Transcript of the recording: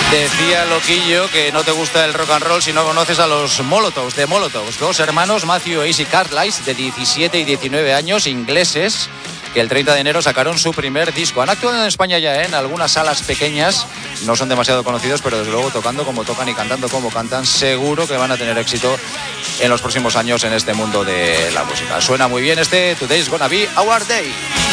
Decía Loquillo que no te gusta el rock and roll si no conoces a los Molotovs, de Molotovs, dos hermanos, Matthew e Izzy Carlisle, de 17 y 19 años, ingleses, que el 30 de enero sacaron su primer disco. Han actuado en España ya en algunas salas pequeñas, no son demasiado conocidos, pero desde luego tocando como tocan y cantando como cantan, seguro que van a tener éxito en los próximos años en este mundo de la música. Suena muy bien este Today's Gonna Be Our Day.